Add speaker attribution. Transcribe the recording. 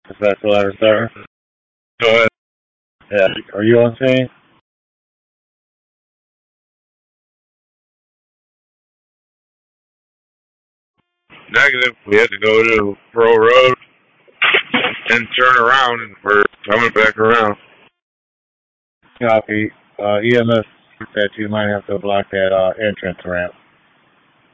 Speaker 1: Special letter, sir.
Speaker 2: Go ahead.
Speaker 1: Yeah. Are you on scene?
Speaker 2: Negative. We had to go to Pearl Road and turn around, and we're coming back around.
Speaker 1: Copy. EMS that you might have to block that entrance ramp.